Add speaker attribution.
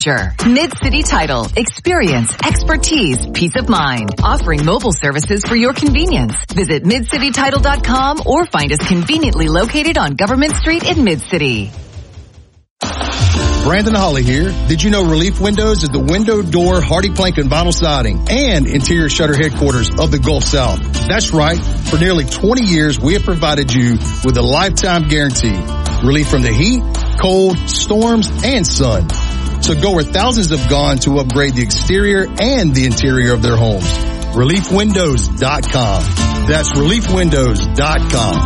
Speaker 1: future. Mid-City Title. Experience, expertise, peace of mind. Offering mobile services for your convenience. Visit midcitytitle.com or find us conveniently located on Government Street in Mid-City.
Speaker 2: Brandon Holly here. Did you know Relief Windows is the window, door, hardy plank, and vinyl siding and interior shutter headquarters of the Gulf South? That's right. For nearly 20 years, we have provided you with a lifetime guarantee. Relief from the heat, cold, storms, and sun. So go where thousands have gone to upgrade the exterior and the interior of their homes. ReliefWindows.com. That's ReliefWindows.com.